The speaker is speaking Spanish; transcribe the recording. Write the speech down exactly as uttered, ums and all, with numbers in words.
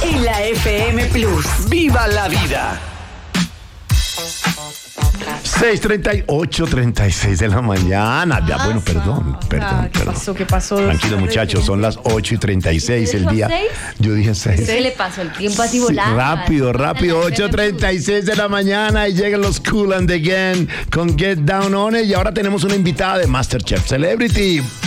en la F M Plus. ¡Viva la vida! seis treinta y ocho, treinta y seis de la mañana. Ya, bueno, perdón, perdón, Ah, ¿qué perdón. pasó? ¿Qué pasó? Tranquilo, muchachos, son las ocho y treinta y seis el día. seis? Yo dije seis. Se le pasó el tiempo así Sí, volando. rápido, rápido, ocho treinta y seis de la mañana y llegan los Cool and the Gang con Get Down On It. Y ahora tenemos una invitada de MasterChef Celebrity.